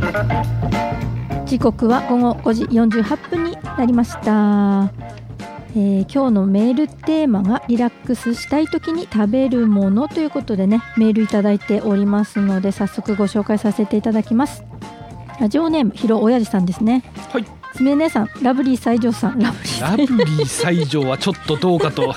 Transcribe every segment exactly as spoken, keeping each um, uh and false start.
時刻は午後ごじよんじゅうはっぷんになりました。えー、今日のメールテーマがリラックスしたい時に食べるものということでね、メールいただいておりますので早速ご紹介させていただきます。ラジオネームひろおやじさんですね。 はい。 すみれ姉さん、ラブリー西条さん、ラブリーラブリー西条はちょっとどうかと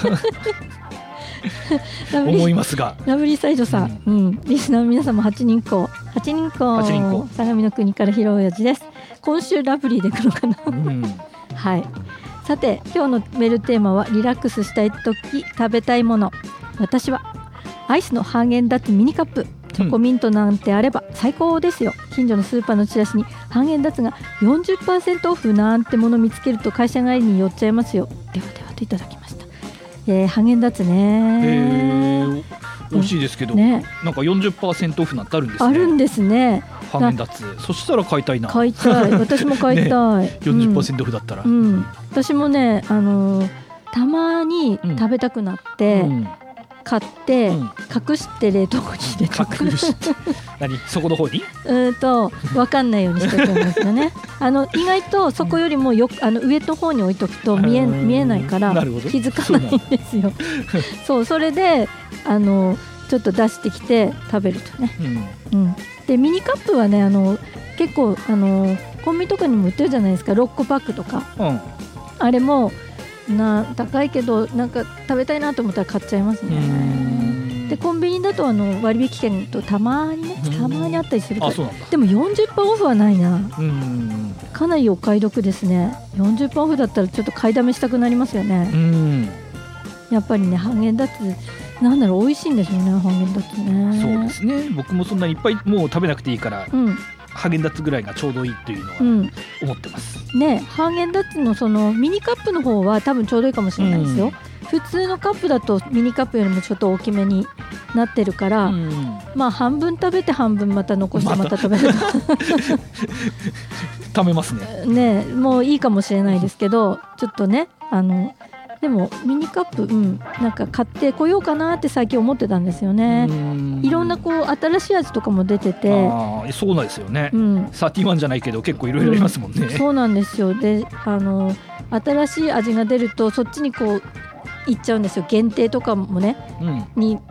思いますが、 ラブリー西条さん、うんうん、リスナーの皆さんもはちにんこはちにんこはちにんこ相模の国からひろおやじです。今週ラブリーでいくのかな、うん、はい。さて今日のメールテーマはリラックスしたい時食べたいもの。私はアイスのハーゲンダッツミニカップ、チョコミントなんてあれば最高ですよ。近所のスーパーのチラシにハーゲンダッツが よんじゅっパーセント オフなんてもの見つけると会社帰りに寄っちゃいますよ。ではではといただきました。えー、ハーゲンダッツね、 えー、美味しいですけど、ね、なんか よんじゅっパーセント オフなんてあるんですね。 あるんですね。 ハーゲンダッツ、そしたら買いたいな。 買いたい、私も買いたい、ね、 よんじゅっパーセント オフだったら、 うんうん、私もね、あのー、たまに食べたくなって、うん、買って、うん、隠して冷凍庫に入れてくる。 隠して何、底の方にうんと分かんないようにしておくんですよね。あの意外とそこよりもよあの上の方に置いとくと見え、見えないから気づかないんですよ。そう、それであのちょっと出してきて食べるとね、うんうん、でミニカップはね、あの結構あのコンビニとかにも売ってるじゃないですか、ろっこパックとか、うん、あれもな高いけどなんか食べたいなと思ったら買っちゃいますね。でコンビニだとあの割引券とたまにね、たまにあったりするから、でも よんじゅっパーセント オフはないな。うん、かなりお買い得ですね。 よんじゅっパーセント オフだったらちょっと買いだめしたくなりますよね。うん、やっぱりね、ハーゲンダッツなんだろう、美味しいんですよね、ハーゲンダッツね。 そうですね、僕もそんなにいっぱいもう食べなくていいから、うん、ハーゲンダッツぐらいがちょうどいいというのは思ってます、 うん、ね。ハーゲンダッツのそのミニカップの方は多分ちょうどいいかもしれないですよ、うん、普通のカップだとミニカップよりもちょっと大きめになってるから、うん、まあ半分食べて半分また残してまた食べると食べますね。 ね、もういいかもしれないですけど、ちょっとね、あのでもミニカップ、うん、なんか買ってこようかなって最近思ってたんですよね。いろんなこう新しい味とかも出てて、 あ、そうなんですよね、うん、サーティワンじゃないけど結構いろいろありますもんね、うん、 そうなんですよ。で、あの新しい味が出るとそっちにこう行っちゃうんですよ。限定とかもね、うん、に